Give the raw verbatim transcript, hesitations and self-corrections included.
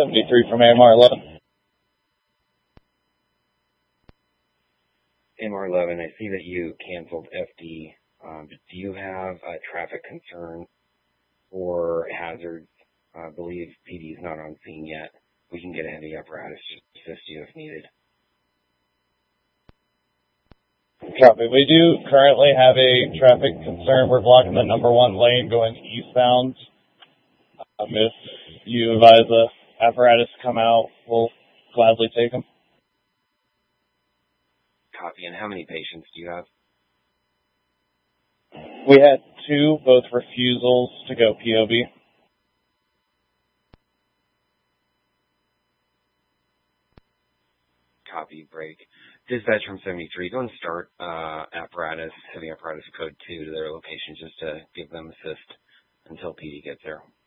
seventy-three from A M R eleven. A M R eleven, I see that you canceled F D. Um, do you have a traffic concern or hazards? I believe P D is not on scene yet. We can get a heavy apparatus to assist you if needed. Copy. We do currently have a traffic concern. We're blocking the number one lane going eastbound. Um, if you advise the apparatus to come out, we'll gladly take them. Copy. And how many patients do you have? We had two, both refusals to go P O B. Copy, break. Dispatch from seventy-three, go and start uh, apparatus, heavy apparatus code two to their location just to give them assist until P D gets there.